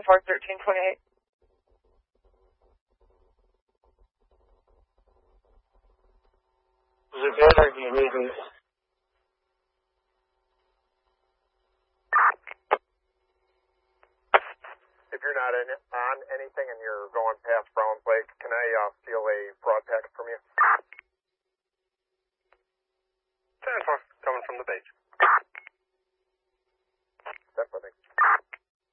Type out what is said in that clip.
for 1328. Is it good or do you need me? If you're not on anything and you're going past Browns Lake, can I steal a fraud packet from you? 10-4, coming from the beach.